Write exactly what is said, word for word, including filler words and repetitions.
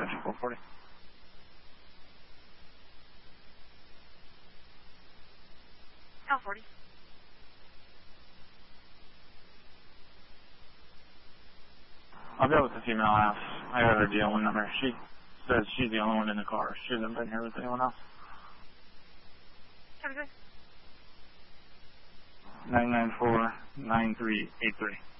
Attention four forty. L forty. I'll go with the female house. I got her D L one number. She says she's the only one in the car. She hasn't been here with anyone else. Have a good. nine nine four nine three eight three.